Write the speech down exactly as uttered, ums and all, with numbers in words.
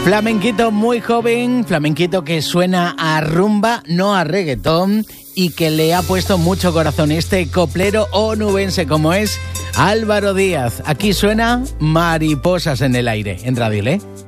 Flamenquito muy joven, flamenquito que suena a rumba, no a reggaetón, y que le ha puesto mucho corazón este coplero onubense como es Álvaro Díaz. Aquí suena Mariposas en el aire, en Radio Le.